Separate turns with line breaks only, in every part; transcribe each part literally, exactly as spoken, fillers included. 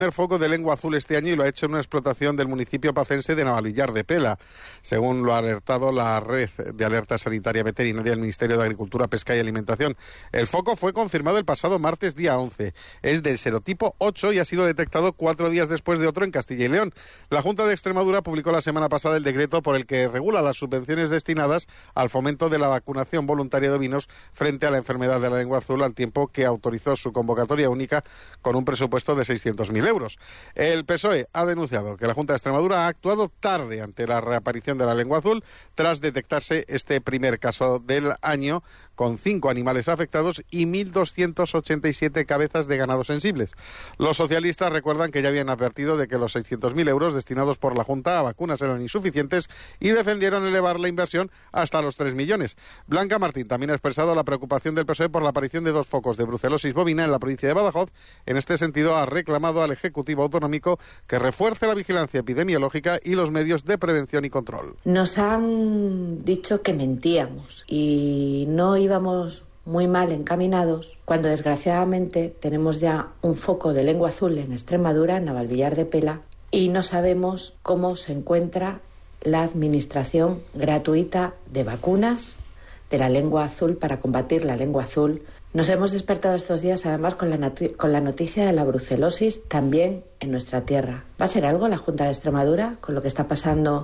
primer foco de lengua azul este año y lo ha hecho en una explotación del municipio pacense de Navalvillar de Pela, según lo ha alertado la Red de Alerta Sanitaria Veterinaria del Ministerio de Agricultura, Pesca y Alimentación. El foco fue confirmado el pasado martes día once. Es del serotipo ocho y ha sido detectado cuatro días después de otro en Castilla y León. La Junta de Extremadura publicó la semana pasada el decreto por el que regula las subvenciones destinadas al fomento de la vacunación voluntaria de ovinos frente a la enfermedad de la lengua azul, al tiempo que autorizó su convocatoria única con un presupuesto de seiscientos mil euros. El P S O E ha denunciado que la Junta de Extremadura ha actuado tarde ante la reaparición de la lengua azul tras detectarse este primer caso del año, con cinco animales afectados y mil doscientas ochenta y siete cabezas de ganado sensibles. Los socialistas recuerdan que ya habían advertido de que los seiscientos mil euros destinados por la Junta a vacunas eran insuficientes y defendieron elevar la inversión hasta los tres millones. Blanca Martín también ha expresado la preocupación del P S O E por la aparición de dos focos de brucelosis bovina en la provincia de Badajoz. En este sentido, ha reclamado al Ejecutivo Autonómico que refuerce la vigilancia epidemiológica y los medios de prevención y control.
Nos han dicho que mentíamos y no íbamos muy mal encaminados cuando desgraciadamente tenemos ya un foco de lengua azul en Extremadura, en Navalvillar de Pela, y no sabemos cómo se encuentra la administración gratuita de vacunas de la lengua azul para combatir la lengua azul. Nos hemos despertado estos días además con la, noti- con la noticia de la brucelosis también en nuestra tierra. ¿Va a ser algo la Junta de Extremadura con lo que está pasando?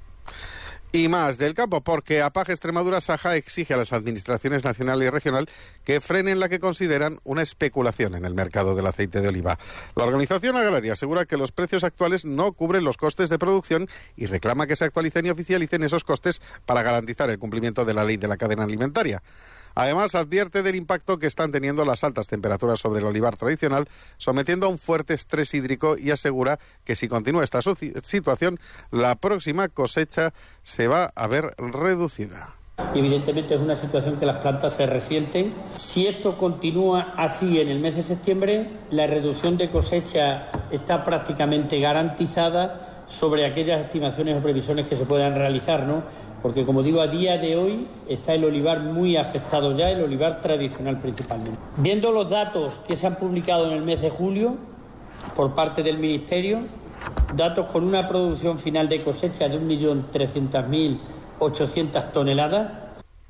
Y más del campo, porque A P A G Extremadura Saja exige a las administraciones nacional y regional que frenen la que consideran una especulación en el mercado del aceite de oliva. La organización agraria asegura que los precios actuales no cubren los costes de producción y reclama que se actualicen y oficialicen esos costes para garantizar el cumplimiento de la ley de la cadena alimentaria. Además, advierte del impacto que están teniendo las altas temperaturas sobre el olivar tradicional, sometiendo a un fuerte estrés hídrico, y asegura que si continúa esta situación, la próxima cosecha se va a ver reducida.
Evidentemente es una situación que las plantas se resienten. Si esto continúa así en el mes de septiembre, la reducción de cosecha está prácticamente garantizada sobre aquellas estimaciones o previsiones que se puedan realizar, ¿no? Porque, como digo, a día de hoy está el olivar muy afectado ya, el olivar tradicional principalmente. Viendo los datos que se han publicado en el mes de julio por parte del Ministerio, datos con una producción final de cosecha de un millón trescientas mil ochocientas toneladas.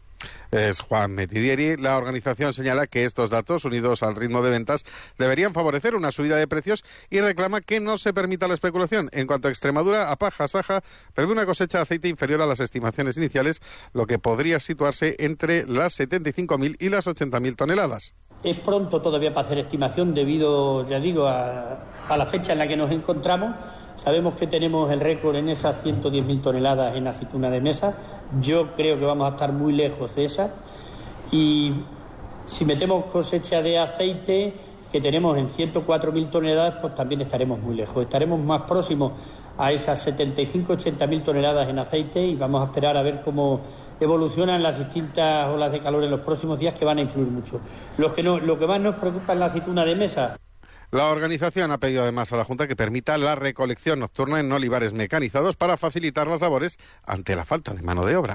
Es Juan Metidieri. La organización señala que estos datos, unidos al ritmo de ventas, deberían favorecer una subida de precios y reclama que no se permita la especulación. En cuanto a Extremadura, A P A G Saja prevé una cosecha de aceite inferior a las estimaciones iniciales, lo que podría situarse entre las setenta y cinco mil y las ochenta mil toneladas.
Es pronto todavía para hacer estimación debido, ya digo, a, a la fecha en la que nos encontramos. Sabemos que tenemos el récord en esas ciento diez mil toneladas en aceituna de mesa. Yo creo que vamos a estar muy lejos de esa. Y si metemos cosecha de aceite, que tenemos en ciento cuatro mil toneladas, pues también estaremos muy lejos. Estaremos más próximos a esas setenta y cinco a ochenta mil toneladas en aceite, y vamos a esperar a ver cómo evolucionan las distintas olas de calor en los próximos días, que van a influir mucho. Lo que, no, lo que más nos preocupa es la aceituna de mesa.
La organización ha pedido además a la Junta que permita la recolección nocturna en olivares mecanizados para facilitar las labores ante la falta de mano de obra.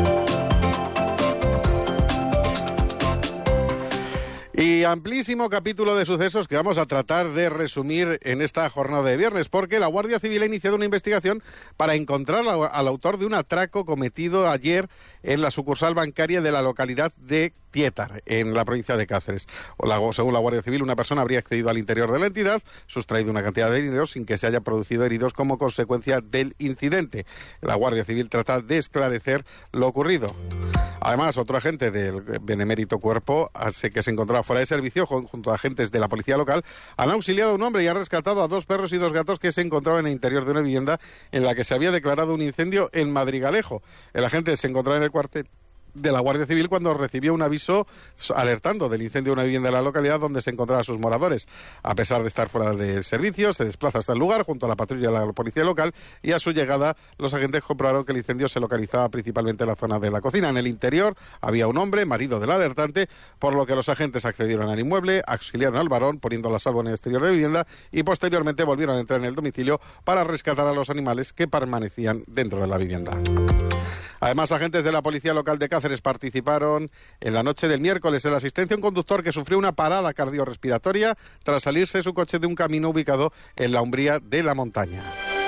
Y amplísimo capítulo de sucesos que vamos a tratar de resumir en esta jornada de viernes, porque la Guardia Civil ha iniciado una investigación para encontrar al autor de un atraco cometido ayer en la sucursal bancaria de la localidad de Tietar, en la provincia de Cáceres. Según la Guardia Civil, una persona habría accedido al interior de la entidad, sustraído una cantidad de dinero sin que se haya producido heridos como consecuencia del incidente. La Guardia Civil trata de esclarecer lo ocurrido. Además, otro agente del benemérito cuerpo, que se encontraba fuera de servicio, junto a agentes de la policía local, han auxiliado a un hombre y han rescatado a dos perros y dos gatos que se encontraban en el interior de una vivienda en la que se había declarado un incendio en Madrigalejo. El agente se encontraba en el cuartel de la Guardia Civil cuando recibió un aviso alertando del incendio de una vivienda de la localidad donde se encontraban sus moradores. A pesar de estar fuera de servicio, se desplaza hasta el lugar junto a la patrulla de la policía local, y a su llegada los agentes comprobaron que el incendio se localizaba principalmente en la zona de la cocina. En el interior había un hombre, marido del alertante, por lo que los agentes accedieron al inmueble, auxiliaron al varón poniéndolo a salvo en el exterior de la vivienda, y posteriormente volvieron a entrar en el domicilio para rescatar a los animales que permanecían dentro de la vivienda. Además, agentes de la Policía Local de Cáceres participaron en la noche del miércoles en la asistencia a un conductor que sufrió una parada cardiorrespiratoria tras salirse su coche de un camino ubicado en la umbría de la montaña.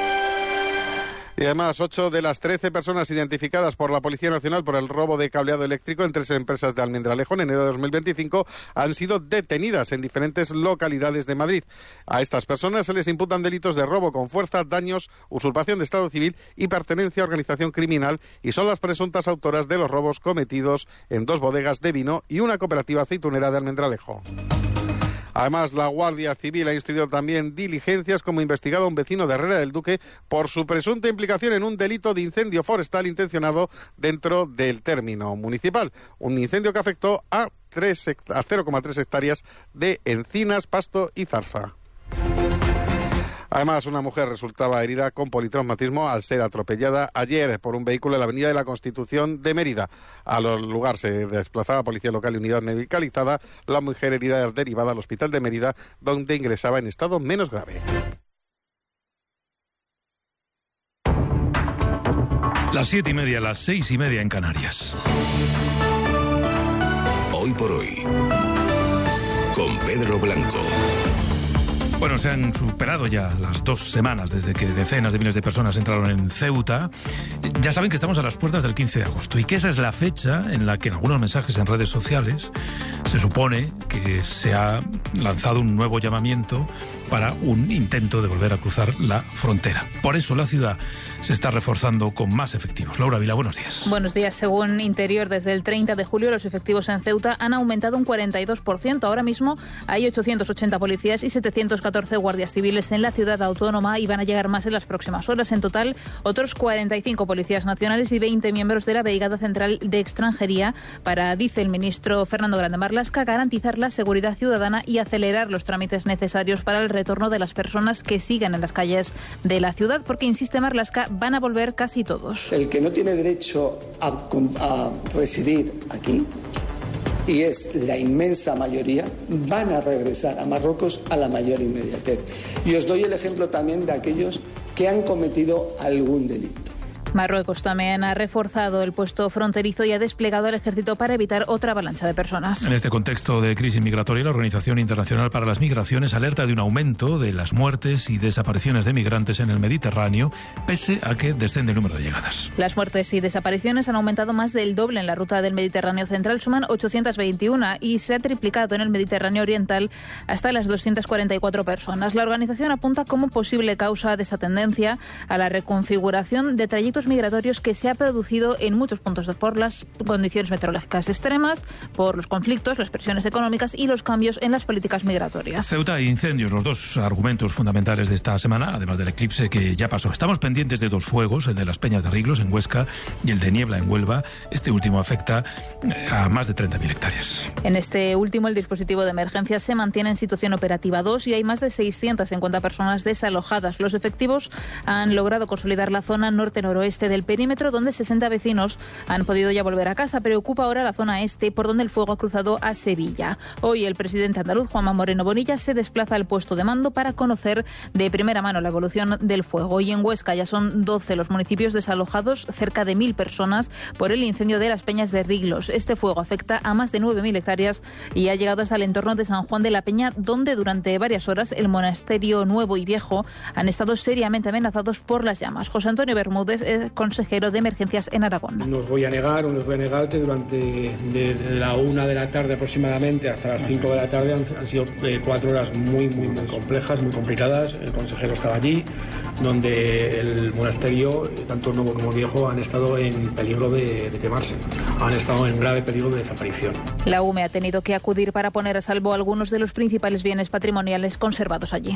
Y además, ocho de las trece personas identificadas por la Policía Nacional por el robo de cableado eléctrico en tres empresas de Almendralejo en enero de dos mil veinticinco han sido detenidas en diferentes localidades de Madrid. A estas personas se les imputan delitos de robo con fuerza, daños, usurpación de estado civil y pertenencia a organización criminal, y son las presuntas autoras de los robos cometidos en dos bodegas de vino y una cooperativa aceitunera de Almendralejo. Además, la Guardia Civil ha instruido también diligencias como investigado a un vecino de Herrera del Duque por su presunta implicación en un delito de incendio forestal intencionado dentro del término municipal. Un incendio que afectó a, a cero coma tres hectáreas de encinas, pasto y zarza. Además, una mujer resultaba herida con politraumatismo al ser atropellada ayer por un vehículo en la avenida de la Constitución de Mérida. Al lugar se desplazaba policía local y unidad medicalizada. La mujer herida es derivada al hospital de Mérida, donde ingresaba en estado menos grave.
Las siete y media, las seis y media en Canarias.
Hoy por hoy, con Pedro Blanco.
Bueno, se han superado ya las dos semanas desde que decenas de miles de personas entraron en Ceuta. Ya saben que estamos a las puertas del quince de agosto y que esa es la fecha en la que en algunos mensajes en redes sociales se supone que se ha lanzado un nuevo llamamiento para un intento de volver a cruzar la frontera. Por eso la ciudad se está reforzando con más efectivos. Laura Vila, buenos días.
Buenos días. Según Interior, desde el treinta de julio los efectivos en Ceuta han aumentado un cuarenta y dos por ciento. Ahora mismo hay ochocientos ochenta policías y setecientos catorce guardias civiles en la ciudad autónoma y van a llegar más en las próximas horas. En total, otros cuarenta y cinco policías nacionales y veinte miembros de la Brigada Central de Extranjería para, dice el ministro Fernando Grande Marlaska, garantizar la seguridad ciudadana y acelerar los trámites necesarios para el retorno de las personas que sigan en las calles de la ciudad, porque, insiste Marlaska, van a volver casi todos.
El que no tiene derecho a, a residir aquí, y es la inmensa mayoría, van a regresar a Marruecos a la mayor inmediatez. Y os doy el ejemplo también de aquellos que han cometido algún delito.
Marruecos también ha reforzado el puesto fronterizo y ha desplegado el ejército para evitar otra avalancha de personas.
En este contexto de crisis migratoria, la Organización Internacional para las Migraciones alerta de un aumento de las muertes y desapariciones de migrantes en el Mediterráneo, pese a que desciende el número de llegadas.
Las muertes y desapariciones han aumentado más del doble en la ruta del Mediterráneo central, suman ochocientas veintiuna, y se ha triplicado en el Mediterráneo oriental hasta las doscientas cuarenta y cuatro personas. La organización apunta como posible causa de esta tendencia a la reconfiguración de trayectos migratorios que se ha producido en muchos puntos por las condiciones meteorológicas extremas, por los conflictos, las presiones económicas y los cambios en las políticas migratorias.
Ceuta e incendios, los dos argumentos fundamentales de esta semana, además del eclipse que ya pasó. Estamos pendientes de dos fuegos, el de las Peñas de Riglos en Huesca y el de Niebla en Huelva. Este último afecta a más de treinta mil hectáreas.
En este último, el dispositivo de emergencia se mantiene en situación operativa dos y hay más de seiscientas cincuenta personas desalojadas. Los efectivos han logrado consolidar la zona norte-noroeste del perímetro, donde sesenta vecinos han podido ya volver a casa. Preocupa ahora la zona este, por donde el fuego ha cruzado a Sevilla. Hoy el presidente andaluz, Juanma Moreno Bonilla, se desplaza al puesto de mando para conocer de primera mano la evolución del fuego. Y en Huesca ya son doce los municipios desalojados, cerca de mil personas, por el incendio de las Peñas de Riglos. Este fuego afecta a más de nueve mil hectáreas y ha llegado hasta el entorno de San Juan de la Peña, donde durante varias horas el monasterio nuevo y viejo han estado seriamente amenazados por las llamas. José Antonio Bermúdez es consejero de emergencias en Aragón.
No os voy a negar, o no os voy a negar que durante de, de la una de la tarde aproximadamente hasta las cinco de la tarde han, han sido eh, cuatro horas muy, muy, muy complejas, muy complicadas. El consejero estaba allí, donde el monasterio, tanto el nuevo como el viejo, han estado en peligro de, de quemarse. Han estado en grave peligro de desaparición.
La U M E ha tenido que acudir para poner a salvo algunos de los principales bienes patrimoniales conservados allí.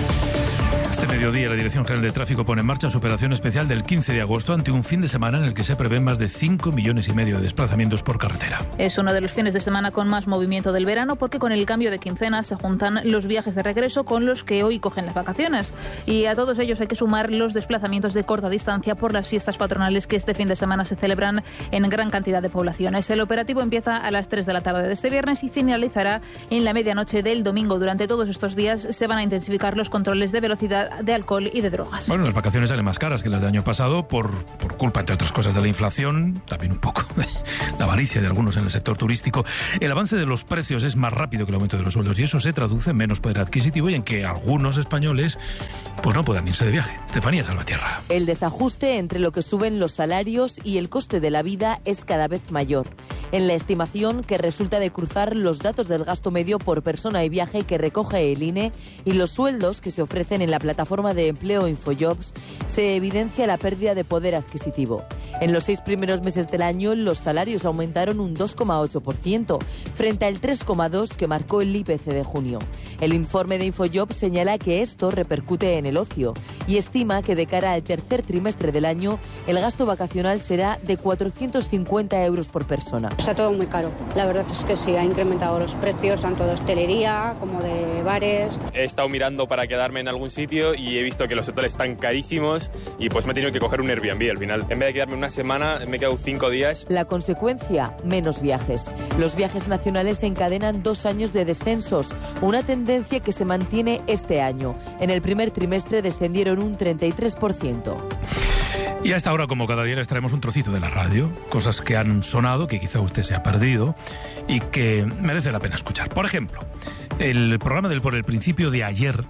Este mediodía la Dirección General de Tráfico pone en marcha su operación especial del quince de agosto ante un fin de semana en el que se prevén más de cinco millones y medio de desplazamientos por carretera.
Es uno de los fines de semana con más movimiento del verano, porque con el cambio de quincena se juntan los viajes de regreso con los que hoy cogen las vacaciones. Y a todos ellos hay que sumar los desplazamientos de corta distancia por las fiestas patronales que este fin de semana se celebran en gran cantidad de poblaciones. El operativo empieza a las tres de la tarde de este viernes y finalizará en la medianoche del domingo. Durante todos estos días se van a intensificar los controles de velocidad de alcohol y de drogas.
Bueno, las vacaciones salen más caras que las del año pasado por, por culpa, entre otras cosas, de la inflación, también un poco de la avaricia de algunos en el sector turístico. El avance de los precios es más rápido que el aumento de los sueldos y eso se traduce en menos poder adquisitivo y en que algunos españoles pues no puedan irse de viaje. Estefanía Salvatierra.
El desajuste entre lo que suben los salarios y el coste de la vida es cada vez mayor. En la estimación que resulta de cruzar los datos del gasto medio por persona y viaje que recoge el I N E y los sueldos que se ofrecen en la plataforma de empleo InfoJobs, se evidencia la pérdida de poder adquisitivo. En los seis primeros meses del año, los salarios aumentaron un dos coma ocho por ciento, frente al tres coma dos por ciento que marcó el I P C de junio. El informe de InfoJobs señala que esto repercute en el ocio y estima que de cara al tercer trimestre del año, el gasto vacacional será de cuatrocientos cincuenta euros por persona.
Está todo muy caro. La verdad es que sí, ha incrementado los precios tanto de hostelería como de bares.
He estado mirando para quedarme en algún sitio y he visto que los hoteles están carísimos y pues me he tenido que coger un Airbnb al final. En vez de quedarme una semana, me he quedado cinco días.
La consecuencia, menos viajes. Los viajes nacionales encadenan dos años de descensos, una tendencia que se mantiene este año. En el primer trimestre descendieron un treinta y tres por ciento.
Y a esta hora, como cada día, les traemos un trocito de la radio, cosas que han sonado, que quizá usted se ha perdido y que merece la pena escuchar. Por ejemplo, el programa del Por el Principio de ayer,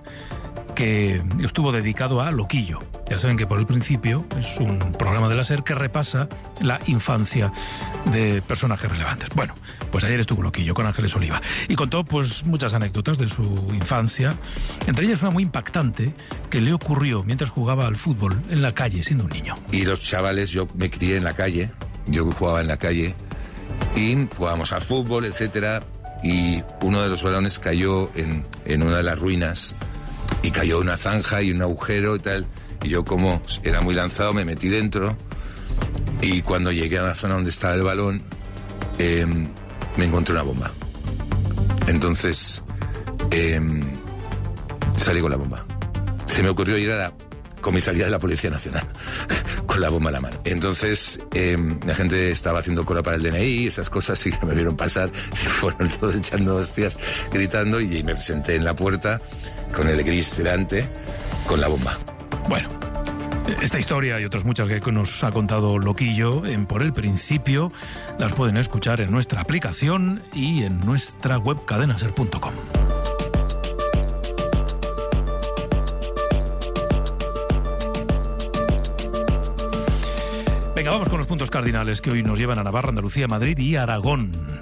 que estuvo dedicado a Loquillo. Ya saben que Por el Principio es un programa de la SER que repasa la infancia de personajes relevantes. Bueno, pues ayer estuvo Loquillo con Ángeles Oliva y contó pues muchas anécdotas de su infancia, entre ellas una muy impactante que le ocurrió mientras jugaba al fútbol en la calle siendo un niño.
Y los chavales, yo me crié en la calle, yo jugaba en la calle y jugábamos al fútbol, etcétera, y uno de los balones cayó en, en una de las ruinas y cayó una zanja y un agujero y tal. Y yo, como era muy lanzado, me metí dentro y cuando llegué a la zona donde estaba el balón, eh, me encontré una bomba. Entonces, eh, salí con la bomba. Se me ocurrió ir a la comisaría de la Policía Nacional con la bomba en la mano. Entonces, eh, la gente estaba haciendo cola para el D N I, esas cosas, y que me vieron pasar, se fueron todos echando hostias, gritando, y me presenté en la puerta con el gris delante, con la bomba.
Bueno, esta historia y otras muchas que nos ha contado Loquillo en Por el Principio las pueden escuchar en nuestra aplicación y en nuestra web cadenaser punto com. Venga, vamos con los puntos cardinales que hoy nos llevan a Navarra, Andalucía, Madrid y Aragón.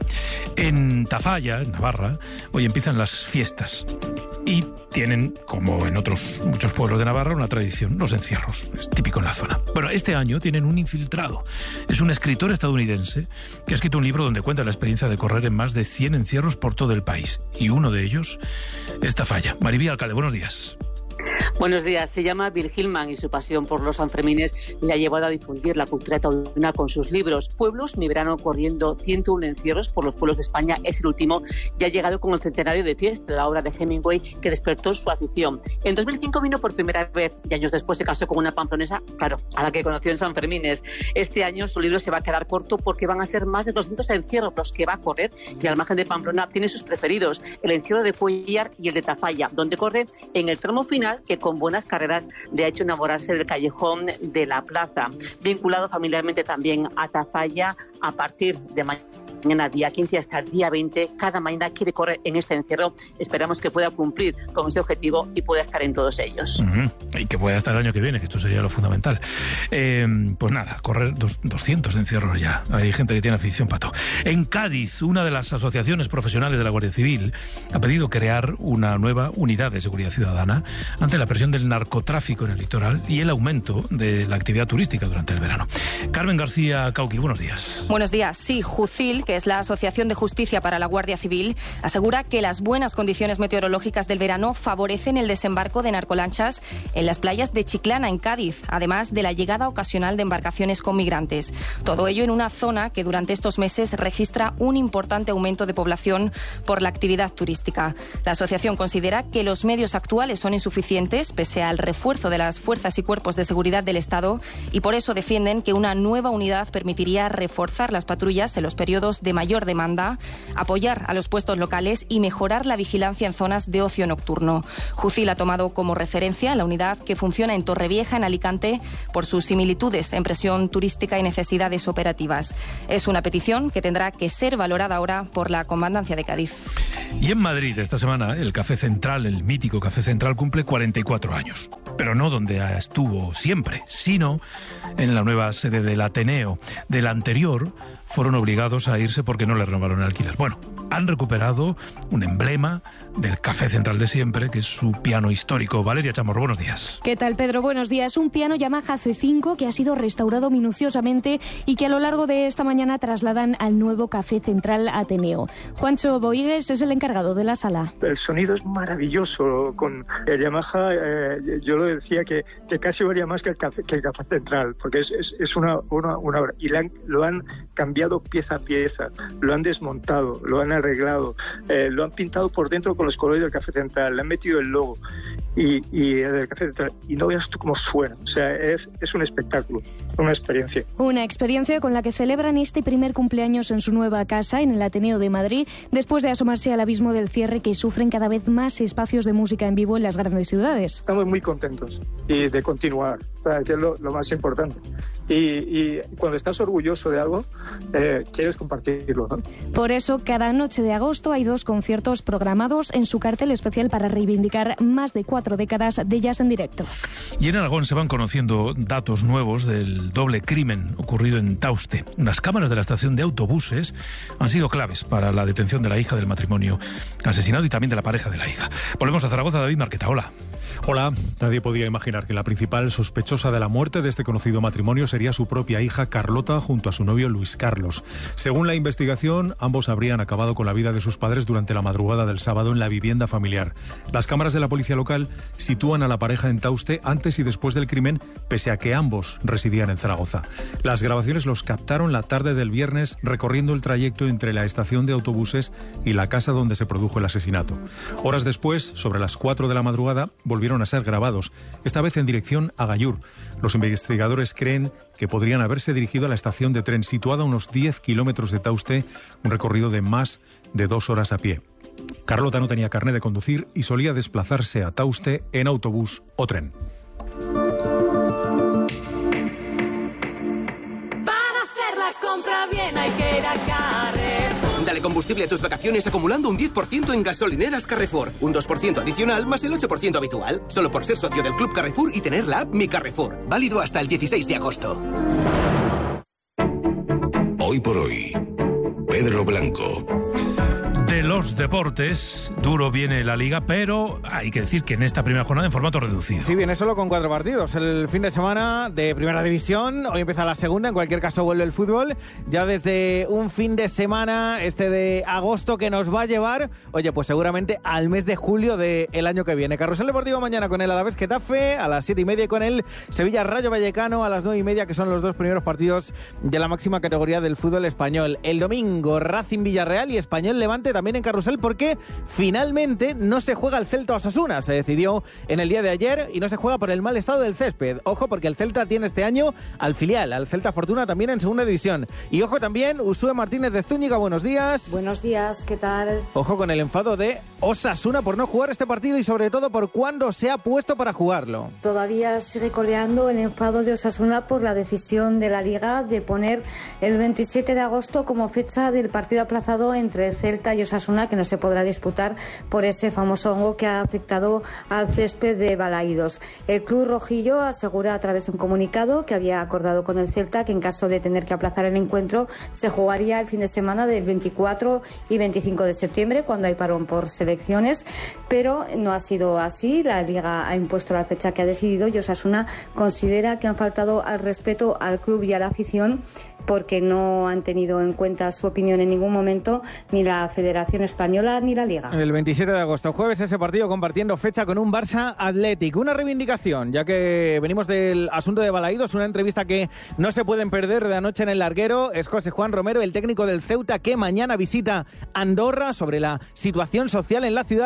En Tafalla, en Navarra, hoy empiezan las fiestas. Y tienen, como en otros muchos pueblos de Navarra, una tradición, los encierros. Es típico en la zona. Bueno, este año tienen un infiltrado. Es un escritor estadounidense que ha escrito un libro donde cuenta la experiencia de correr en más de cien encierros por todo el país. Y uno de ellos es Tafalla. Maribí Alcalde, buenos días.
Buenos días. Se llama Bill Hillman y su pasión por los Sanfermines le ha llevado a difundir la cultura taurina con sus libros. Pueblos, mi verano corriendo ciento uno encierros por los pueblos de España es el último y ha llegado con el centenario de fiesta, la obra de Hemingway que despertó su afición. En dos mil cinco vino por primera vez y años después se casó con una pamplonesa, claro, a la que conoció en Sanfermines. Este año su libro se va a quedar corto porque van a ser más de doscientos encierros los que va a correr y al margen de Pamplona tiene sus preferidos, el encierro de Cuellar y el de Tafalla, donde corre en el tramo final que con buenas carreras le ha hecho enamorarse del callejón de la plaza. Vinculado familiarmente también a Tafalla, a partir de mañana, día quince, hasta el día veinte, cada mañana quiere correr en este encierro. Esperamos que pueda cumplir con ese objetivo y pueda estar en todos ellos.
Uh-huh. Y que pueda estar el año que viene, que esto sería lo fundamental. Eh, pues nada, correr dos, doscientos encierros ya. Hay gente que tiene afición pato. En Cádiz, una de las asociaciones profesionales de la Guardia Civil ha pedido crear una nueva unidad de seguridad ciudadana ante la presión del narcotráfico en el litoral y el aumento de la actividad turística durante el verano. Carmen García Cauqui, buenos días.
Buenos días. Sí, Jucil, que es la Asociación de Justicia para la Guardia Civil, asegura que las buenas condiciones meteorológicas del verano favorecen el desembarco de narcolanchas en las playas de Chiclana, en Cádiz, además de la llegada ocasional de embarcaciones con migrantes. Todo ello en una zona que durante estos meses registra un importante aumento de población por la actividad turística. La asociación considera que los medios actuales son insuficientes, pese al refuerzo de las fuerzas y cuerpos de seguridad del Estado, y por eso defienden que una nueva unidad permitiría reforzar las patrullas en los periodos de mayor demanda, apoyar a los puestos locales y mejorar la vigilancia en zonas de ocio nocturno. Jucil ha tomado como referencia la unidad que funciona en Torrevieja, en Alicante, por sus similitudes en presión turística y necesidades operativas. Es una petición que tendrá que ser valorada ahora por la Comandancia de Cádiz.
Y en Madrid, esta semana, el Café Central, el mítico Café Central, cumple cuarenta y cuatro años. Pero no donde estuvo siempre, sino en la nueva sede del Ateneo. Del anterior fueron obligados a irse porque no le renovaron el alquiler. Bueno, han recuperado un emblema del Café Central de siempre, que es su piano histórico. Valeria Chamorro, buenos días.
¿Qué tal, Pedro? Buenos días. Un piano Yamaha C cinco que ha sido restaurado minuciosamente y que a lo largo de esta mañana trasladan al nuevo Café Central Ateneo. Juancho Boigues es el encargado de la sala.
El sonido es maravilloso. Con el Yamaha, eh, yo lo decía que, que casi valía más que el Café, que el Café Central, porque es, es, es una, una, una obra. Y han, lo han cambiado pieza a pieza, lo han desmontado, lo han arreglado, eh, lo han pintado por dentro con los colores del Café Central, le han metido el logo y, y el Café Central, y no veas tú cómo suena. O sea, es, es un espectáculo, una experiencia.
Una experiencia con la que celebran este primer cumpleaños en su nueva casa, en el Ateneo de Madrid, después de asomarse al abismo del cierre que sufren cada vez más espacios de música en vivo en las grandes ciudades.
Estamos muy contentos y de continuar, o sea, que es lo, lo más importante. Y, y cuando estás orgulloso de algo, eh, quieres compartirlo, ¿no?
Por eso, cada noche de agosto hay dos conciertos programados en su cartel especial para reivindicar más de cuatro décadas de jazz en directo.
Y en Aragón se van conociendo datos nuevos del doble crimen ocurrido en Tauste. Unas cámaras de la estación de autobuses han sido claves para la detención de la hija del matrimonio asesinado y también de la pareja de la hija. Volvemos a Zaragoza. David Marqueta, hola.
Hola. Nadie podía imaginar que la principal sospechosa de la muerte de este conocido matrimonio sería su propia hija Carlota junto a su novio Luis Carlos. Según la investigación, ambos habrían acabado con la vida de sus padres durante la madrugada del sábado en la vivienda familiar. Las cámaras de la policía local sitúan a la pareja en Tauste antes y después del crimen, pese a que ambos residían en Zaragoza. Las grabaciones los captaron la tarde del viernes recorriendo el trayecto entre la estación de autobuses y la casa donde se produjo el asesinato. Horas después, sobre las cuatro de la madrugada, volvieron a ser grabados, esta vez en dirección a Gallur. Los investigadores creen que podrían haberse dirigido a la estación de tren situada a unos diez kilómetros de Tauste, un recorrido de más de dos horas a pie. Carlota no tenía carné de conducir y solía desplazarse a Tauste en autobús o tren.
Para hacer la compra bien hay que ir a Carrefour.
Dale combustible a tus vacaciones acumulando un diez por ciento en gasolineras Carrefour. Un dos por ciento adicional más el ocho por ciento habitual. Solo por ser socio del Club Carrefour y tener la app Mi Carrefour. Válido hasta el dieciséis de agosto.
Hoy por hoy, Pedro Blanco.
De los deportes, duro viene la Liga, pero hay que decir que en esta primera jornada en formato reducido.
Sí, viene solo con cuatro partidos. El fin de semana de Primera División, hoy empieza la segunda, en cualquier caso vuelve el fútbol. Ya desde un fin de semana, este de agosto, que nos va a llevar, oye, pues seguramente al mes de julio del año que viene. Carrusel Deportivo mañana con el Alavés Getafe, a las siete y media, y con el Sevilla Rayo Vallecano a las nueve y media, que son los dos primeros partidos de la máxima categoría del fútbol español. El domingo, Racing Villarreal y Español Levante también en Carrusel, porque finalmente no se juega el Celta Osasuna. Se decidió en el día de ayer y no se juega por el mal estado del césped. Ojo, porque el Celta tiene este año al filial, al Celta Fortuna, también en segunda división. Y ojo también, Usue Martínez de Zúñiga, buenos días.
Buenos días, ¿qué tal?
Ojo con el enfado de Osasuna por no jugar este partido y sobre todo por cuándo se ha puesto para jugarlo.
Todavía sigue coleando el enfado de Osasuna por la decisión de la Liga de poner el veintisiete de agosto como fecha del partido aplazado entre Celta y Osasuna, que no se podrá disputar por ese famoso hongo que ha afectado al césped de Balaídos. El club rojillo asegura a través de un comunicado que había acordado con el Celta que en caso de tener que aplazar el encuentro se jugaría el fin de semana del veinticuatro y veinticinco de septiembre, cuando hay parón por selecciones, pero no ha sido así. La Liga ha impuesto la fecha que ha decidido y Osasuna considera que han faltado al respeto al club y a la afición, porque no han tenido en cuenta su opinión en ningún momento ni la Federación Española ni la Liga.
El veintisiete de agosto, jueves, ese partido compartiendo fecha con un Barça Athletic. Una reivindicación, ya que venimos del asunto de Balaídos, una entrevista que no se pueden perder de anoche en el larguero. Es José Juan Romero, el técnico del Ceuta, que mañana visita Andorra, sobre la situación social en la ciudad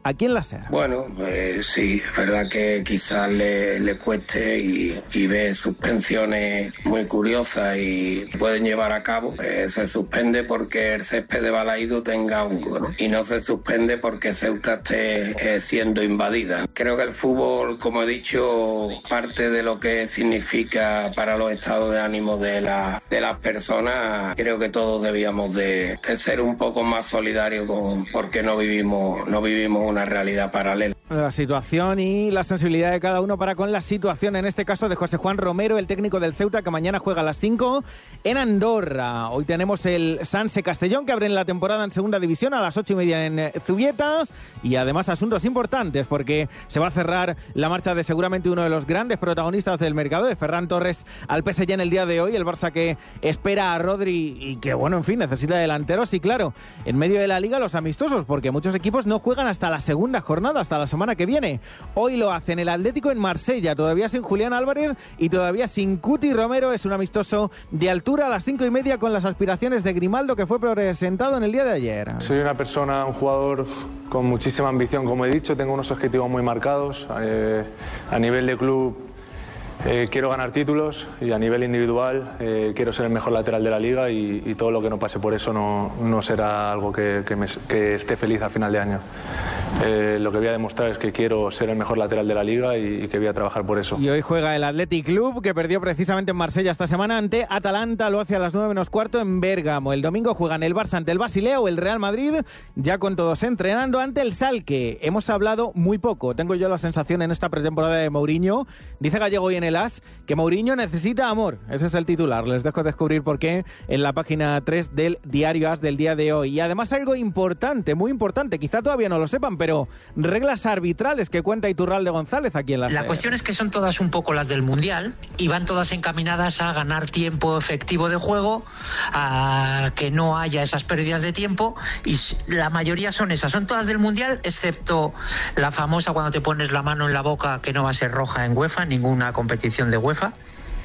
aquí en la SER.
Bueno, pues sí, es verdad que quizás le, le cueste y, y ve suspensiones muy curiosas y pueden llevar a cabo. Eh, se suspende porque el césped de Balaído tenga hongo, ¿no? Y no se suspende porque Ceuta esté eh, siendo invadida. Creo que el fútbol, como he dicho, parte de lo que significa para los estados de ánimo de, la, de las personas. Creo que todos debíamos de, de ser un poco más solidarios con, porque no vivimos, no vivimos una realidad paralela.
La situación y la sensibilidad de cada uno para con la situación, en este caso de José Juan Romero, el técnico del Ceuta, que mañana juega a las cinco en Andorra. Hoy tenemos el Sanse Castellón, que abre la temporada en segunda división a las ocho y media en Zubieta, y además asuntos importantes porque se va a cerrar la marcha de seguramente uno de los grandes protagonistas del mercado, de Ferran Torres al P S G en el día de hoy. El Barça que espera a Rodri y que, bueno, en fin, necesita delanteros, y claro, en medio de la liga los amistosos, porque muchos equipos no juegan hasta la segunda jornada, hasta la semana que viene. Hoy lo hacen el Atlético en Marsella, todavía sin Julián Álvarez y todavía sin Cuti Romero. Es un amistoso de altura a las cinco y media con las aspiraciones de Grimaldo, que fue presentado en el día de ayer.
Soy una persona, un jugador con muchísima ambición, como he dicho. Tengo unos objetivos muy marcados. Eh, a nivel de club eh, quiero ganar títulos, y a nivel individual eh, quiero ser el mejor lateral de la liga, y, y todo lo que no pase por eso no, no será algo que, que, me, que esté feliz al final de año. Eh, lo que voy a demostrar es que quiero ser el mejor lateral de la liga y, y que voy a trabajar por eso.
Y hoy juega el Athletic Club, que perdió precisamente en Marsella esta semana ante Atalanta. Lo hace a las nueve menos cuarto en Bérgamo. El domingo juegan el Barça ante el Basilea o el Real Madrid, ya con todos entrenando ante el Schalke. Hemos hablado muy poco, tengo yo la sensación, en esta pretemporada de Mourinho. Dice Gallego hoy en el As que Mourinho necesita amor. Ese es el titular. Les dejo descubrir por qué en la página tres del diario As del día de hoy. Y además algo importante, muy importante, quizá todavía no lo sepan, pero reglas arbitrales que cuenta Iturralde González aquí en la
La
SER.
cuestión es que son todas un poco las del Mundial y van todas encaminadas a ganar tiempo efectivo de juego, a que no haya esas pérdidas de tiempo, y la mayoría son esas, son todas del Mundial, excepto la famosa cuando te pones la mano en la boca, que no va a ser roja en UEFA, ninguna competición de UEFA.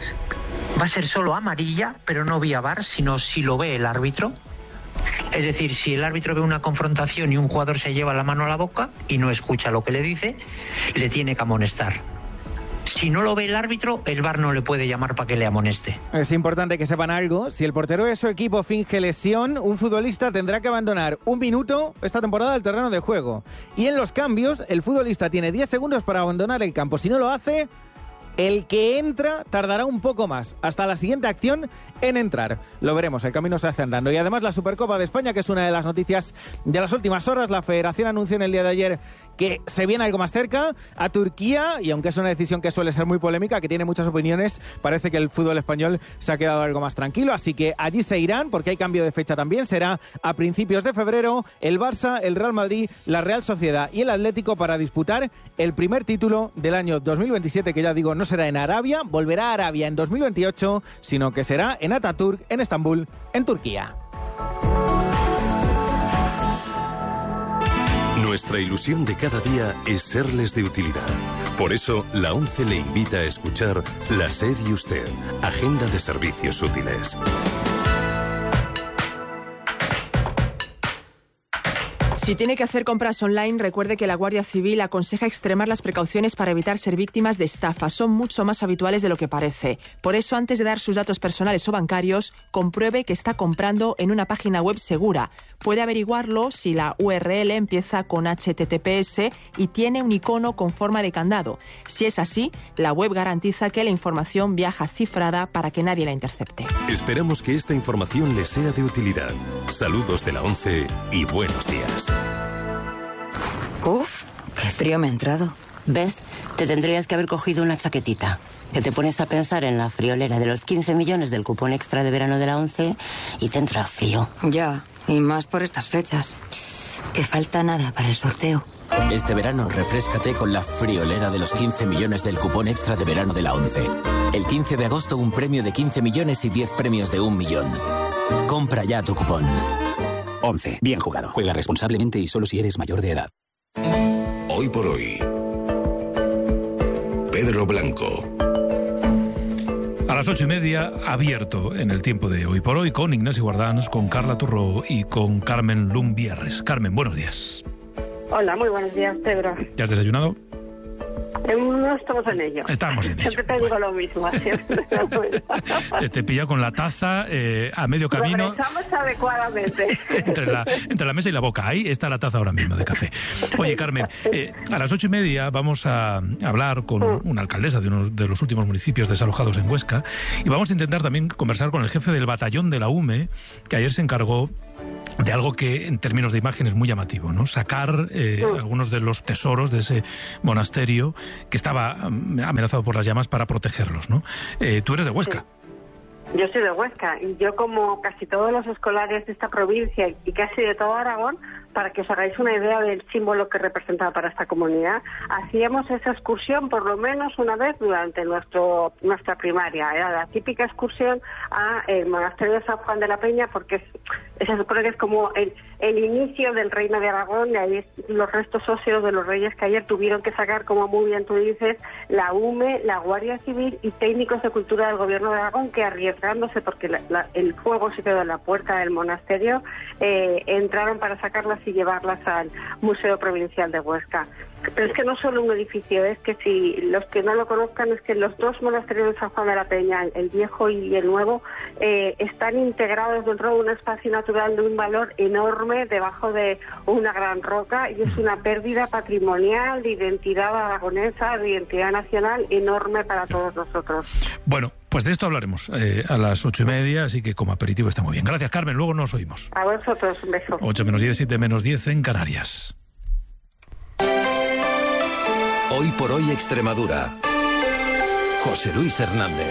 Va a ser solo amarilla, pero no vía V A R, sino si lo ve el árbitro. Es decir, si el árbitro ve una confrontación y un jugador se lleva la mano a la boca y no escucha lo que le dice, le tiene que amonestar. Si no lo ve el árbitro, el V A R no le puede llamar para que le amoneste.
Es importante que sepan algo. Si el portero de su equipo finge lesión, un futbolista tendrá que abandonar un minuto esta temporada del terreno de juego. Y en los cambios, el futbolista tiene diez segundos para abandonar el campo. Si no lo hace, el que entra tardará un poco más, hasta la siguiente acción en entrar. Lo veremos, el camino se hace andando. Y además la Supercopa de España, que es una de las noticias de las últimas horas. La Federación anunció en el día de ayer que se viene algo más cerca a Turquía, y aunque es una decisión que suele ser muy polémica, que tiene muchas opiniones, parece que el fútbol español se ha quedado algo más tranquilo, así que allí se irán, porque hay cambio de fecha también. Será a principios de febrero el Barça, el Real Madrid, la Real Sociedad y el Atlético para disputar el primer título del año dos mil veintisiete, que ya digo, no será en Arabia, volverá a Arabia en dos mil veintiocho, sino que será en Ataturk, en Estambul, en Turquía.
Nuestra ilusión de cada día es serles de utilidad. Por eso, la ONCE le invita a escuchar La SER y Usted, Agenda de Servicios Útiles.
Si tiene que hacer compras online, recuerde que la Guardia Civil aconseja extremar las precauciones para evitar ser víctimas de estafa. Son mucho más habituales de lo que parece. Por eso, antes de dar sus datos personales o bancarios, compruebe que está comprando en una página web segura. Puede averiguarlo si la U R L empieza con H T T P S y tiene un icono con forma de candado. Si es así, la web garantiza que la información viaja cifrada para que nadie la intercepte.
Esperamos que esta información les sea de utilidad. Saludos de la ONCE y buenos días.
Uf, qué frío me ha entrado. ¿Ves? Te tendrías que haber cogido una chaquetita. Que te pones a pensar en la friolera de los quince millones del cupón extra de verano de la ONCE y te entra frío. Ya, y más por estas fechas. Que falta nada para el sorteo.
Este verano refréscate con la friolera de los quince millones del cupón extra de verano de la ONCE. El quince de agosto un premio de quince millones y diez premios de un millón. Compra ya tu cupón.
ONCE. Bien jugado. Juega responsablemente y solo si eres mayor de edad.
Hoy por hoy. Pedro Blanco.
A las ocho y media, abierto en el tiempo de Hoy por Hoy, con Ignacio Guardans, con Carla Turró y con Carmen Lumbierres. Carmen, buenos días.
Hola, muy buenos días, Pedro.
¿Ya has desayunado?
No estamos en ello.
Estamos en ello.
Siempre te digo lo mismo.
te, te pilla con la taza eh, a medio camino.
Lo rezamos adecuadamente.
entre, la, entre la mesa y la boca. Ahí está la taza ahora mismo de café. Oye, Carmen, eh, a las ocho y media vamos a hablar con una alcaldesa de uno de los últimos municipios desalojados en Huesca y vamos a intentar también conversar con el jefe del batallón de la U M E, que ayer se encargó de algo que en términos de imagen es muy llamativo, ¿no? Sacar eh, mm. algunos de los tesoros de ese monasterio que estaba amenazado por las llamas para protegerlos, ¿no? Eh, tú eres de Huesca.
Sí. Yo soy de Huesca y yo, como casi todos los escolares de esta provincia y casi de todo Aragón, para que os hagáis una idea del símbolo que representaba para esta comunidad, hacíamos esa excursión por lo menos una vez durante nuestro nuestra primaria. Era la típica excursión a el monasterio de San Juan de la Peña, porque es, se supone que es como el, el inicio del reino de Aragón, y ahí los restos óseos de los reyes que ayer tuvieron que sacar, como muy bien tú dices, la U M E, la Guardia Civil y técnicos de cultura del gobierno de Aragón, que arriesgándose porque la, la, el fuego se quedó en la puerta del monasterio, eh, entraron para sacarlas y llevarlas al Museo Provincial de Huesca. Pero es que no solo un edificio, es que si los que no lo conozcan, es que los dos monasterios de San Juan de la Peña, el viejo y el nuevo, eh, están integrados dentro de un espacio natural de un valor enorme debajo de una gran roca, y es una pérdida patrimonial, de identidad aragonesa, de identidad nacional enorme para todos nosotros.
Bueno, pues de esto hablaremos eh, a las ocho y media, así que como aperitivo está muy bien. Gracias, Carmen, luego nos oímos.
A vosotros, un beso.
ocho menos diez, siete menos diez en Canarias.
Hoy por hoy Extremadura. José Luis Hernández.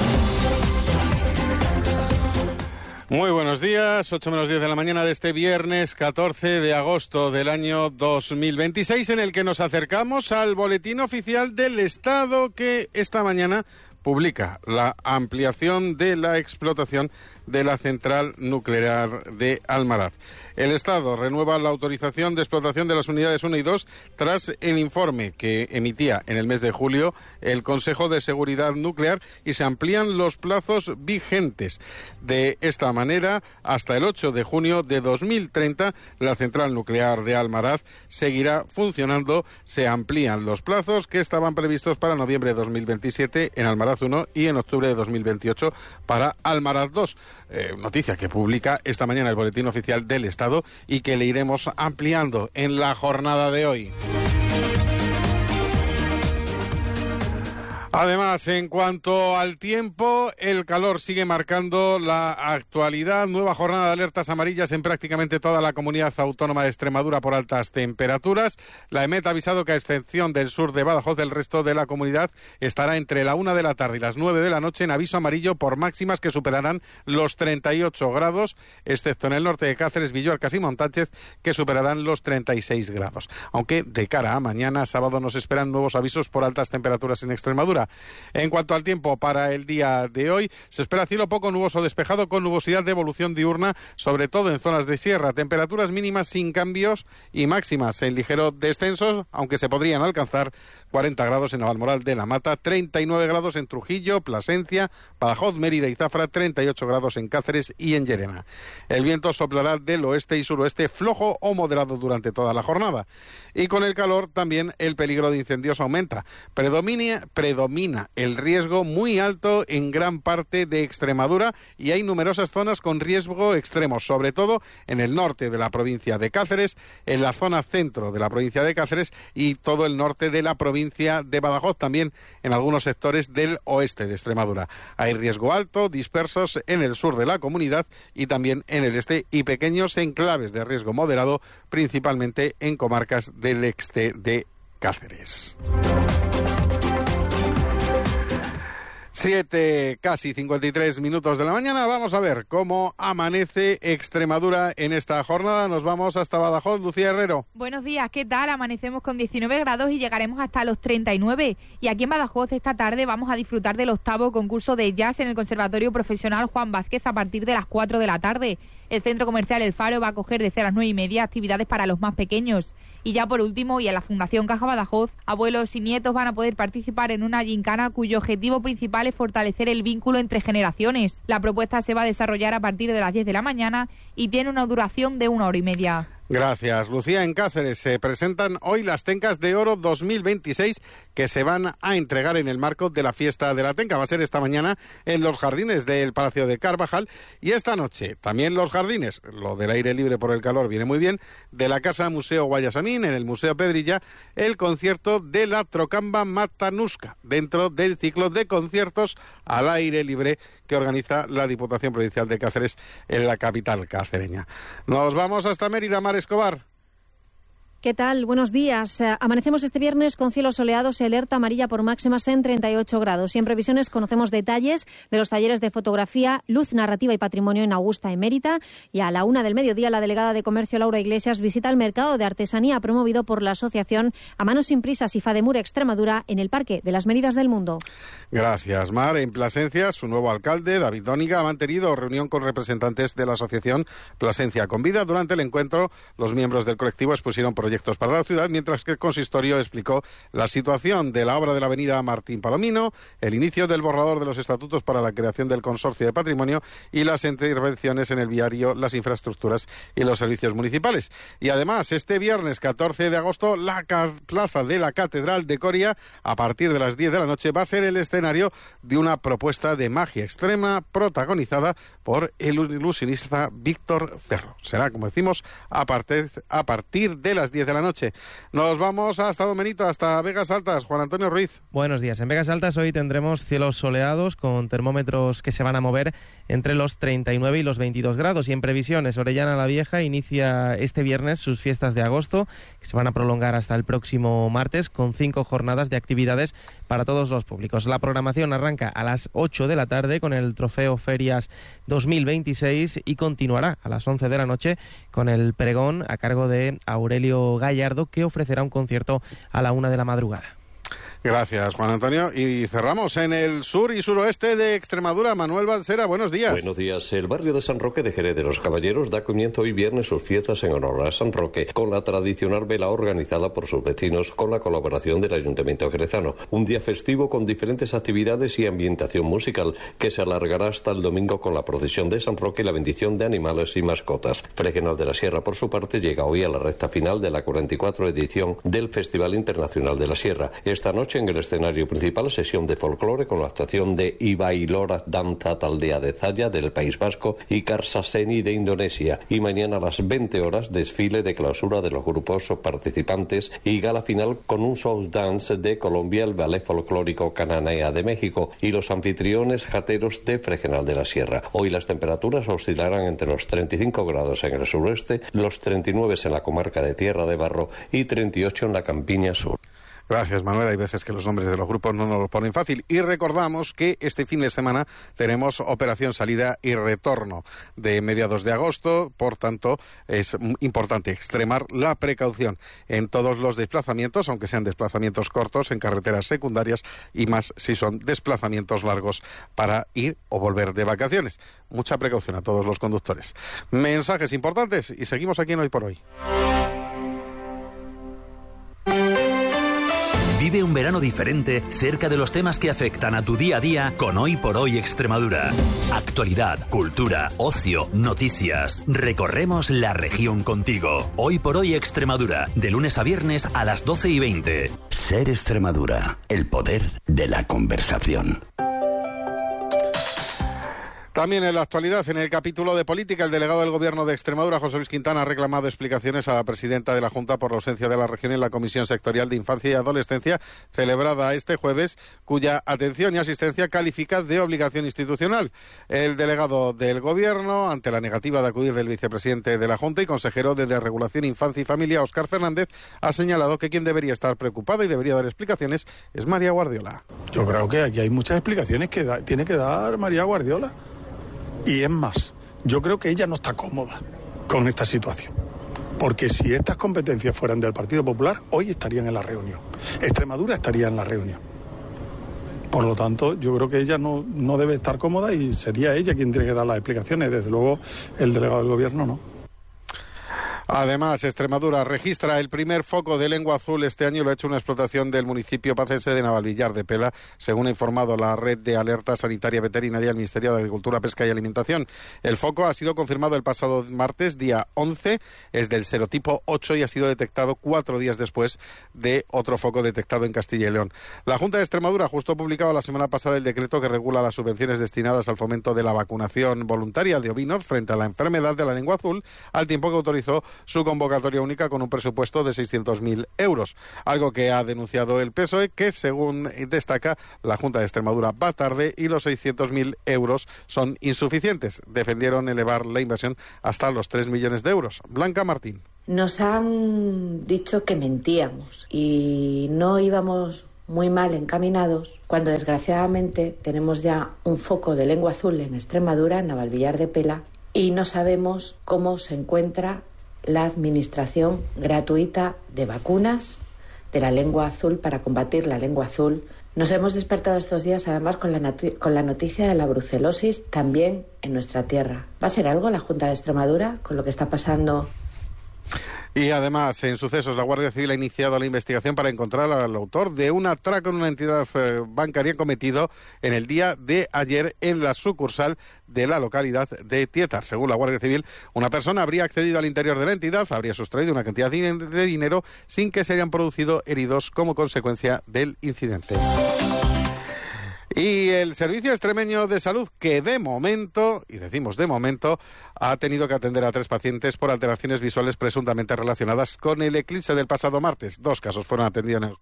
Muy buenos días, ocho menos diez de la mañana de este viernes catorce de agosto del año dos mil veintiséis, en el que nos acercamos al boletín oficial del Estado, que esta mañana publica la ampliación de la explotación de la central nuclear de Almaraz. El Estado renueva la autorización de explotación de las unidades uno y dos tras el informe que emitía en el mes de julio el Consejo de Seguridad Nuclear, y se amplían los plazos vigentes. De esta manera, hasta el ocho de junio de dos mil treinta, la central nuclear de Almaraz seguirá funcionando. Se amplían los plazos que estaban previstos para noviembre de dos mil veintisiete en Almaraz uno y en octubre de dos mil veintiocho para Almaraz dos. Eh, noticia que publica esta mañana el Boletín Oficial del Estado y que le iremos ampliando en la jornada de hoy. Además, en cuanto al tiempo, el calor sigue marcando la actualidad. Nueva jornada de alertas amarillas en prácticamente toda la comunidad autónoma de Extremadura por altas temperaturas. La EMET ha avisado que, a excepción del sur de Badajoz, el resto de la comunidad estará entre la una de la tarde y las nueve de la noche en aviso amarillo por máximas que superarán los treinta y ocho grados, excepto en el norte de Cáceres, Villuercas y Montánchez, que superarán los treinta y seis grados. Aunque de cara a mañana, sábado, nos esperan nuevos avisos por altas temperaturas en Extremadura. En cuanto al tiempo para el día de hoy, se espera cielo poco nuboso despejado con nubosidad de evolución diurna, sobre todo en zonas de sierra. Temperaturas mínimas sin cambios y máximas en ligero descenso, aunque se podrían alcanzar cuarenta grados en Navalmoral de la Mata, treinta y nueve grados en Trujillo, Plasencia, Badajoz, Mérida y Zafra, treinta y ocho grados en Cáceres y en Llerena. El viento soplará del oeste y suroeste flojo o moderado durante toda la jornada. Y con el calor también el peligro de incendios aumenta. Predomina, predomina el riesgo muy alto en gran parte de Extremadura, y hay numerosas zonas con riesgo extremo, sobre todo en el norte de la provincia de Cáceres, en la zona centro de la provincia de Cáceres y todo el norte de la provincia de Badajoz, también en algunos sectores del oeste de Extremadura. Hay riesgo alto dispersos en el sur de la comunidad y también en el este, y pequeños enclaves de riesgo moderado, principalmente en comarcas del este de Cáceres. Siete, casi cincuenta y tres minutos de la mañana. Vamos a ver cómo amanece Extremadura en esta jornada. Nos vamos hasta Badajoz. Lucía Herrero.
Buenos días, ¿qué tal? Amanecemos con diecinueve grados y llegaremos hasta los treinta y nueve. Y aquí en Badajoz esta tarde vamos a disfrutar del octavo concurso de jazz en el Conservatorio Profesional Juan Vázquez a partir de las cuatro de la tarde. El Centro Comercial El Faro va a acoger desde las nueve y media actividades para los más pequeños. Y ya por último, y en la Fundación Caja Badajoz, abuelos y nietos van a poder participar en una gincana cuyo objetivo principal es fortalecer el vínculo entre generaciones. La propuesta se va a desarrollar a partir de las diez de la mañana y tiene una duración de una hora y media.
Gracias, Lucía. En Cáceres se presentan hoy las Tencas de Oro dos mil veintiséis que se van a entregar en el marco de la fiesta de la Tenca. Va a ser esta mañana en los jardines del Palacio de Carvajal y esta noche también los jardines, lo del aire libre por el calor viene muy bien, de la Casa Museo Guayasamín, en el Museo Pedrilla, el concierto de la Trocamba Matanuska, dentro del ciclo de conciertos al aire libre que organiza la Diputación Provincial de Cáceres en la capital cacereña. Nos vamos hasta Mérida, Mar Escobar.
¿Qué tal? Buenos días. Amanecemos este viernes con cielos soleados y alerta amarilla por máximas en treinta y ocho grados. Y en previsiones conocemos detalles de los talleres de fotografía, luz, narrativa y patrimonio en Augusta, Emérita. Y a la una del mediodía, la delegada de Comercio, Laura Iglesias, visita el mercado de artesanía promovido por la asociación A Manos Sin Prisas y Fademur Extremadura en el Parque de las Méridas del Mundo.
Gracias, Mar. En Plasencia, su nuevo alcalde, David Dóniga, ha mantenido reunión con representantes de la asociación Plasencia con Vida. Durante el encuentro, los miembros del colectivo expusieron proyectos para la ciudad, mientras que el consistorio explicó la situación de la obra de la avenida Martín Palomino, el inicio del borrador de los estatutos para la creación del consorcio de patrimonio y las intervenciones en el viario, las infraestructuras y los servicios municipales. Y además, este viernes catorce de agosto, la plaza de la Catedral de Coria, a partir de las diez de la noche, va a ser el escenario de una propuesta de magia extrema protagonizada por el ilusionista Víctor Cerro. Será, como decimos, a partir, a partir de las diez de la noche. Nos vamos hasta Domenito, hasta Vegas Altas. Juan Antonio Ruiz.
Buenos días. En Vegas Altas hoy tendremos cielos soleados con termómetros que se van a mover entre los treinta y nueve y los veintidós grados. Y en previsiones, Orellana la Vieja inicia este viernes sus fiestas de agosto, que se van a prolongar hasta el próximo martes, con cinco jornadas de actividades para todos los públicos. La programación arranca a las ocho de la tarde con el Trofeo Ferias dos mil veintiséis y continuará a las once de la noche con el pregón a cargo de Aurelio Gallardo, que ofrecerá un concierto a la una de la madrugada.
Gracias, Juan Antonio. Y cerramos en el sur y suroeste de Extremadura. Manuel Balsera, buenos días.
Buenos días. El barrio de San Roque de Jerez de los Caballeros da comienzo hoy viernes sus fiestas en honor a San Roque, con la tradicional vela organizada por sus vecinos con la colaboración del Ayuntamiento jerezano. Un día festivo con diferentes actividades y ambientación musical que se alargará hasta el domingo con la procesión de San Roque y la bendición de animales y mascotas. Fregenal de la Sierra, por su parte, llega hoy a la recta final de la cuarenta y cuatro edición del Festival Internacional de la Sierra. Esta noche en el escenario principal, sesión de folclore con la actuación de Ibailora Danza Taldea de Zaya del País Vasco y Karsaseni de Indonesia. Y mañana a las veinte horas, desfile de clausura de los grupos participantes y gala final con un show dance de Colombia, el ballet folclórico Cananea de México y los anfitriones jateros de Fregenal de la Sierra. Hoy las temperaturas oscilarán entre los treinta y cinco grados en el suroeste, los treinta y nueve en la comarca de Tierra de Barro y treinta y ocho en la campiña sur.
Gracias, Manuel. Hay veces que los nombres de los grupos no nos lo ponen fácil. Y recordamos que este fin de semana tenemos operación salida y retorno de mediados de agosto. Por tanto, es importante extremar la precaución en todos los desplazamientos, aunque sean desplazamientos cortos en carreteras secundarias y más si son desplazamientos largos para ir o volver de vacaciones. Mucha precaución a todos los conductores. Mensajes importantes y seguimos aquí en Hoy por Hoy.
Vive un verano diferente cerca de los temas que afectan a tu día a día con Hoy por Hoy Extremadura. Actualidad, cultura, ocio, noticias. Recorremos la región contigo. Hoy por Hoy Extremadura, de lunes a viernes a las doce y veinte.
Ser Extremadura, el poder de la conversación.
También en la actualidad, en el capítulo de política, el delegado del Gobierno de Extremadura, José Luis Quintana, ha reclamado explicaciones a la presidenta de la Junta por la ausencia de la región en la Comisión Sectorial de Infancia y Adolescencia, celebrada este jueves, cuya atención y asistencia califica de obligación institucional. El delegado del Gobierno, ante la negativa de acudir del vicepresidente de la Junta y consejero de Desregulación, Infancia y Familia, Óscar Fernández, ha señalado que quien debería estar preocupada y debería dar explicaciones es María Guardiola.
Yo creo que aquí hay muchas explicaciones que da, tiene que dar María Guardiola. Y es más, yo creo que ella no está cómoda con esta situación. Porque si estas competencias fueran del Partido Popular, hoy estarían en la reunión. Extremadura estaría en la reunión. Por lo tanto, yo creo que ella no, no debe estar cómoda y sería ella quien tiene que dar las explicaciones. Desde luego, el delegado del Gobierno no.
Además, Extremadura registra el primer foco de lengua azul este año y lo ha hecho una explotación del municipio pacense de Navalvillar de Pela, según ha informado la Red de Alerta Sanitaria Veterinaria del Ministerio de Agricultura, Pesca y Alimentación. El foco ha sido confirmado el pasado martes, día once, es del serotipo ocho y ha sido detectado cuatro días después de otro foco detectado en Castilla y León. La Junta de Extremadura justo ha publicado la semana pasada el decreto que regula las subvenciones destinadas al fomento de la vacunación voluntaria de ovinos frente a la enfermedad de la lengua azul, al tiempo que autorizó su convocatoria única con un presupuesto de seiscientos mil euros. Algo que ha denunciado el P S O E, que según destaca la Junta de Extremadura va tarde y los seiscientos mil euros son insuficientes. Defendieron elevar la inversión hasta los tres millones de euros. Blanca Martín.
Nos han dicho que mentíamos y no íbamos muy mal encaminados cuando desgraciadamente tenemos ya un foco de lengua azul en Extremadura, en Navalvillar de Pela, y no sabemos cómo se encuentra la administración gratuita de vacunas de la lengua azul para combatir la lengua azul. Nos hemos despertado estos días además con la, con la noticia de la brucelosis también en nuestra tierra. ¿Va a ser algo la Junta de Extremadura con lo que está pasando?
Y además, en sucesos, la Guardia Civil ha iniciado la investigación para encontrar al autor de un atraco en una entidad eh, bancaria cometido en el día de ayer en la sucursal de la localidad de Tietar. Según la Guardia Civil, una persona habría accedido al interior de la entidad, habría sustraído una cantidad de dinero sin que se hayan producido heridos como consecuencia del incidente. Y el Servicio Extremeño de Salud, que de momento, y decimos de momento, ha tenido que atender a tres pacientes por alteraciones visuales presuntamente relacionadas con el eclipse del pasado martes. Dos casos fueron atendidos en el...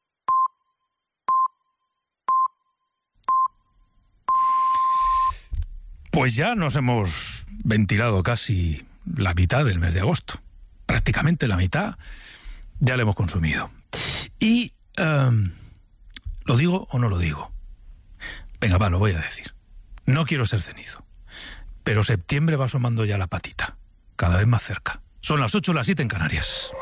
Pues ya nos hemos ventilado casi la mitad del mes de agosto. Prácticamente la mitad ya la hemos consumido. Y, um, ¿lo digo o no lo digo? Venga, va, lo voy a decir. No quiero ser cenizo, pero septiembre va asomando ya la patita, cada vez más cerca. Son las ocho, las siete en Canarias.